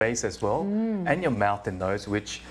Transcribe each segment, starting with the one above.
face as well, and your mouth and nose, which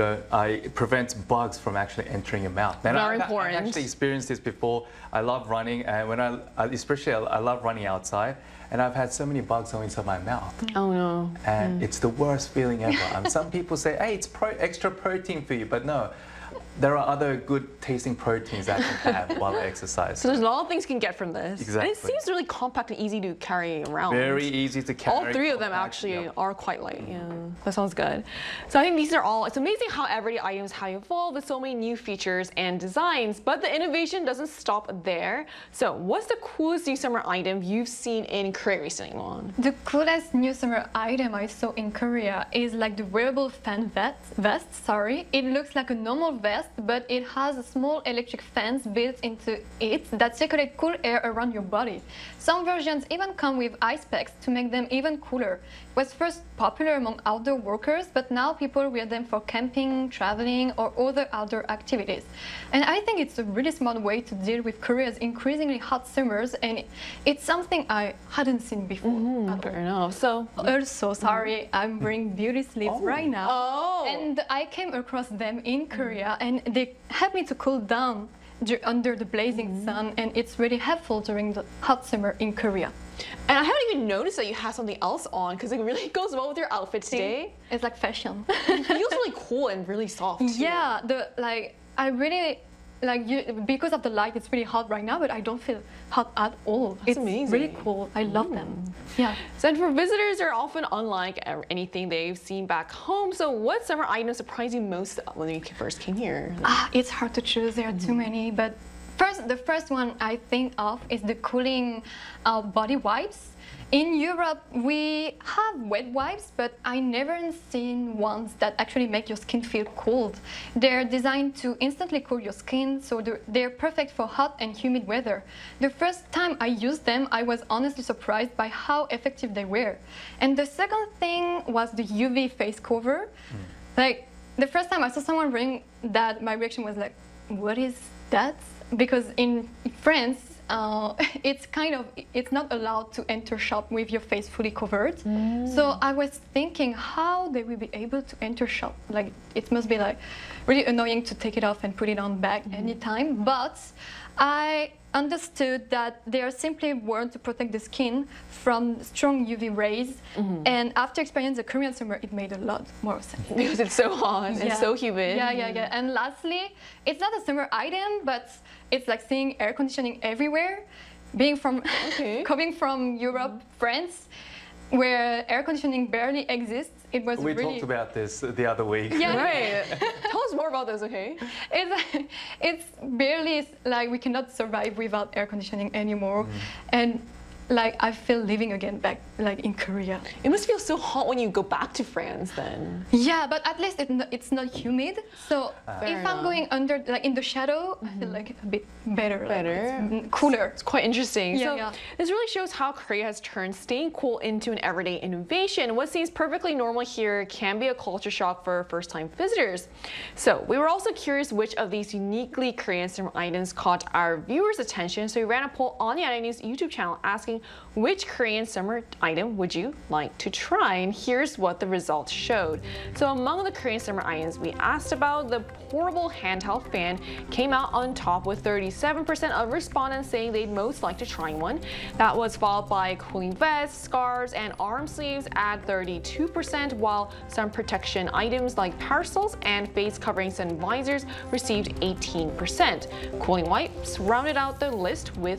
it prevents bugs from actually entering your mouth. And Very important. I've actually experienced this before. I love running, and especially I love running outside, and I've had so many bugs go inside my mouth. Oh no. And it's the worst feeling ever. Some people say, hey, it's extra protein for you, but no. There are other good tasting proteins that you can have while I exercise. So there's a lot of things you can get from this. Exactly. And it seems really compact and easy to carry around. Very easy to carry. All three of them actually are quite light. Yeah, that sounds good. So I think these are all, it's amazing how everyday items have evolved with so many new features and designs, but the innovation doesn't stop there. So what's the coolest new summer item you've seen in Korea recently, Won? The coolest new summer item I saw in Korea is like the wearable fan vest. It looks like a normal vest, but it has a small electric fans built into it that circulate cool air around your body. Some versions even come with ice packs to make them even cooler. It was first popular among outdoor workers, but now people wear them for camping, traveling, or other outdoor activities. And I think it's a really smart way to deal with Korea's increasingly hot summers, and it's something I hadn't seen before. Fair enough. So also, I'm wearing beauty sleeves right now. Oh. And I came across them in Korea, and they help me to cool down under the blazing sun, and it's really helpful during the hot summer in Korea. And I haven't even noticed that you have something else on because it really goes well with your outfit today. It's like fashion. It feels really cool and really soft too. Yeah, I really because of the light, it's really hot right now, but I don't feel hot at all. That's it's amazing. Really cool. I love them. Yeah. So and for visitors, they're often unlike anything they've seen back home. So what summer item surprised you most when you first came here? It's hard to choose. There are too many, but the first one I think of is the cooling body wipes. In Europe, we have wet wipes, but I never seen ones that actually make your skin feel cold. They're designed to instantly cool your skin, so they're perfect for hot and humid weather. The first time I used them, I was honestly surprised by how effective they were. And the second thing was the UV face cover. Like, the first time I saw someone wearing that, my reaction was like, what is that? Because in France, it's not allowed to enter shop with your face fully covered. So I was thinking how they will be able to enter shop. Like, it must be like really annoying to take it off and put it on back anytime. But I understood that they are simply worn to protect the skin from strong UV rays. And after experiencing the Korean summer, it made a lot more sense. Because it's so hot and so humid. Yeah. And lastly, it's not a summer item, but it's like seeing air conditioning everywhere. Coming from Europe, France, where air conditioning barely exists, it was We talked about this the other week. Yeah. Right. Tell us more about this, okay? It's barely like we cannot survive without air conditioning anymore. And like I feel living again back like in Korea. It must feel so hot when you go back to France then. Yeah, but at least it's not humid. So if I'm going under, like in the shadow, I feel like a bit better. Like, cooler. It's quite interesting. Yeah, so yeah. This really shows how Korea has turned staying cool into an everyday innovation. What seems perfectly normal here can be a culture shock for first-time visitors. So we were also curious which of these uniquely Korean summer items caught our viewers' attention. So we ran a poll on the INI News YouTube channel asking which Korean summer item would you like to try? And here's what the results showed. So among the Korean summer items we asked about, the portable handheld fan came out on top with 37% of respondents saying they'd most like to try one. That was followed by cooling vests, scarves, and arm sleeves at 32%, while some protection items like parasols and face coverings and visors received 18%. Cooling wipes rounded out the list with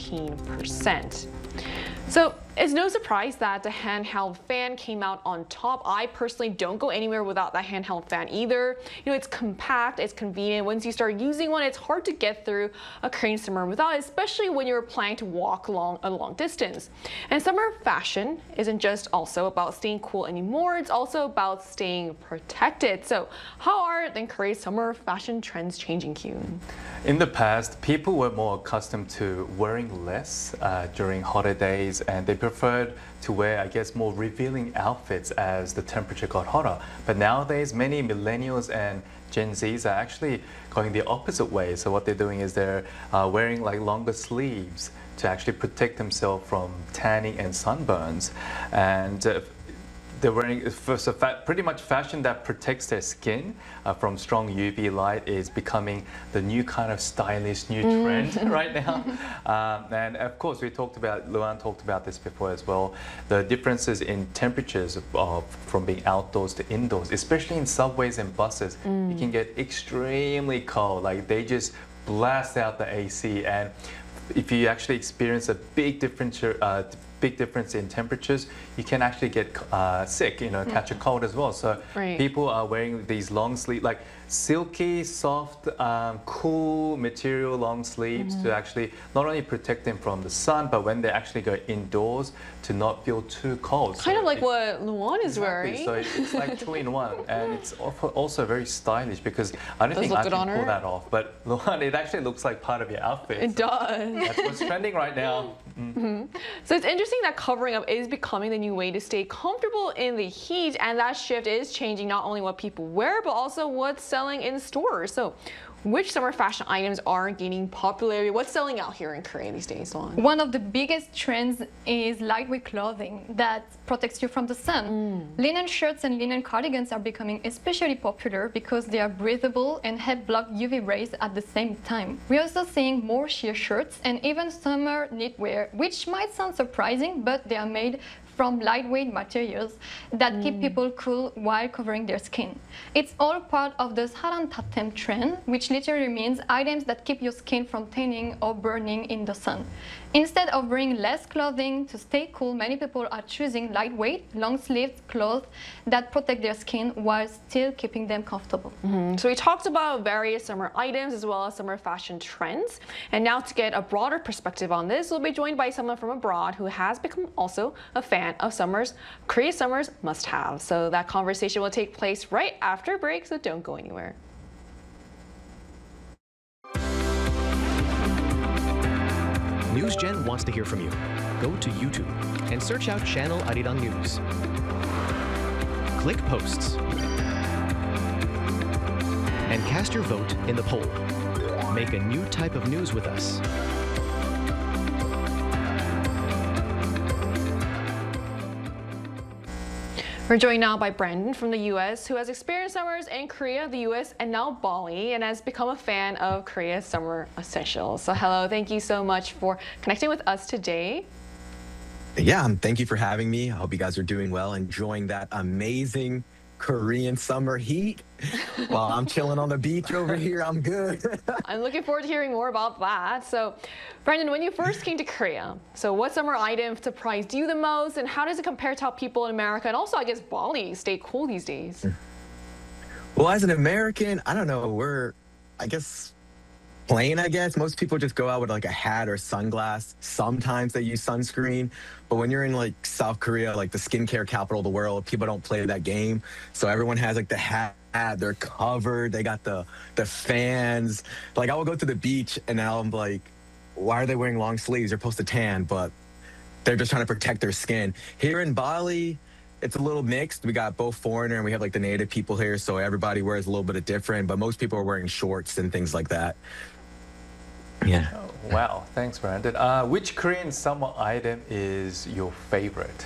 13%. So it's no surprise that the handheld fan came out on top. I personally don't go anywhere without that handheld fan either. You know, it's compact, it's convenient. Once you start using one, it's hard to get through a Korean summer without it, especially when you're planning to walk a long distance. And summer fashion isn't just also about staying cool anymore, it's also about staying protected. So how are then Korea's summer fashion trends changing, Kyun? In the past, people were more accustomed to wearing less during hotter days, and they preferred to wear, I guess, more revealing outfits as the temperature got hotter. But nowadays, many millennials and Gen Zs are actually going the opposite way. So what they're doing is they're wearing like longer sleeves to actually protect themselves from tanning and sunburns. And they're wearing pretty much fashion that protects their skin from strong UV light is becoming the new kind of stylish new trend right now. And of course, Luan talked about this before as well, the differences in temperatures from being outdoors to indoors, especially in subways and buses. You can get extremely cold, like they just blast out the AC, and if you actually experience a big difference in temperatures, you can actually get sick, catch a cold as well. So people are wearing these long sleeve, like silky, soft, cool material long sleeves to actually not only protect them from the sun, but when they actually go indoors to not feel too cold. Kind of like what Luan is wearing. So it's like 2-in-1, and it's also very stylish because I don't think I can pull that off. But Luan, it actually looks like part of your outfit. It does. That's what's trending right now. So it's interesting that covering up is becoming the new way to stay comfortable in the heat, and that shift is changing not only what people wear, but also what's selling in stores. So which summer fashion items are gaining popularity? What's selling out here in Korea these days, Luan? One of the biggest trends is lightweight clothing that protects you from the sun. Linen shirts and linen cardigans are becoming especially popular because they are breathable and help block UV rays at the same time. We're also seeing more sheer shirts and even summer knitwear, which might sound surprising, but they are made from lightweight materials that keep people cool while covering their skin. It's all part of the 사랑타템 trend, which literally means items that keep your skin from tanning or burning in the sun. Instead of wearing less clothing to stay cool, many people are choosing lightweight, long-sleeved clothes that protect their skin while still keeping them comfortable. So we talked about various summer items as well as summer fashion trends. And now to get a broader perspective on this, we'll be joined by someone from abroad who has become also a fan of Korea summer's must-have. So that conversation will take place right after break, so don't go anywhere. NewsGen wants to hear from you. Go to YouTube and search out Channel Arirang News. Click Posts and cast your vote in the poll. Make a new type of news with us. We're joined now by Brandon from the U.S., who has experienced summers in Korea, the U.S., and now Bali, and has become a fan of Korea's summer essentials. So hello, thank you so much for connecting with us today. Yeah, thank you for having me. I hope you guys are doing well, enjoying that amazing Korean summer heat. While I'm chilling on the beach over here, I'm good. I'm looking forward to hearing more about that. So, Brandon, when you first came to Korea, so what summer item surprised you the most, and how does it compare to how people in America, and also I guess Bali, stay cool these days? Well, as an American, I don't know, I guess, plain, I guess. Most people just go out with like a hat or sunglass. Sometimes they use sunscreen. But when you're in like South Korea, like the skincare capital of the world, people don't play that game. So everyone has like the hat, they're covered, they got the fans. Like I will go to the beach and now I'm like, why are they wearing long sleeves? They're supposed to tan, but they're just trying to protect their skin. Here in Bali, it's a little mixed. We got both foreigner and we have like the native people here. So everybody wears a little bit of different, but most people are wearing shorts and things like that. Yeah. Oh, wow, thanks, Brandon. Which Korean summer item is your favorite?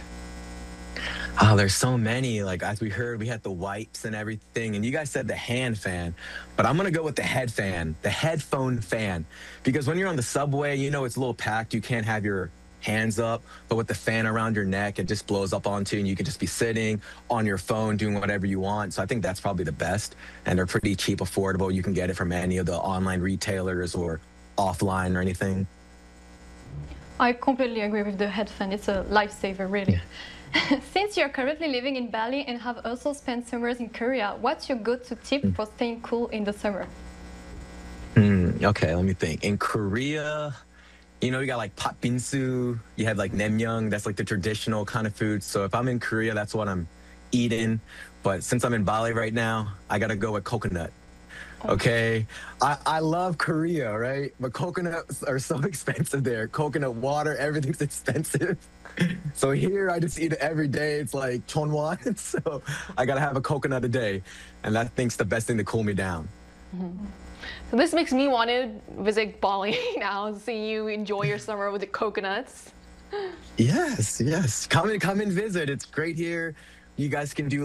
Oh, there's so many. Like as we heard, we had the wipes and everything, and you guys said the hand fan, but I'm gonna go with the head fan, the headphone fan, because when you're on the subway, you know it's a little packed. You can't have your hands up, but with the fan around your neck, it just blows up onto you, and you can just be sitting on your phone doing whatever you want. So I think that's probably the best, and they're pretty cheap, affordable. You can get it from any of the online retailers or offline or anything. I completely agree with the head fan. It's a lifesaver, really. Yeah. Since you're currently living in Bali and have also spent summers in Korea, what's your go-to tip for staying cool in the summer? Okay, let me think. In Korea, you know, you got like patbinsu, you have like naengmyeon, that's like the traditional kind of food. So if I'm in Korea, that's what I'm eating. But since I'm in Bali right now, I gotta go with coconut. Okay, I love Korea, right? But coconuts are so expensive there. Coconut water, everything's expensive. So here I just eat it every day. It's like chonwon. So I gotta have a coconut a day. And that thing's the best thing to cool me down. So this makes me want to visit Bali now, see you enjoy your summer with the coconuts. Yes, yes. Come and visit. It's great here. you guys can do